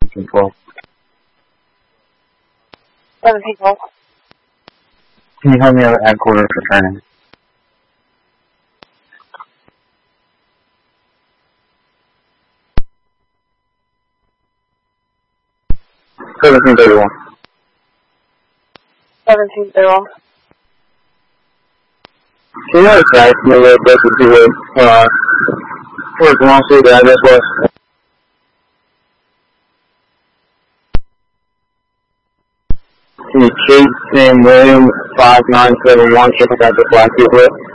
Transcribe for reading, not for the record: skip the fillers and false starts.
1712. 1712. Can you help me out at headquarters for training? Can you know exactly where the address where Guam City the address was? Kate St. William 5971, check out the flag people.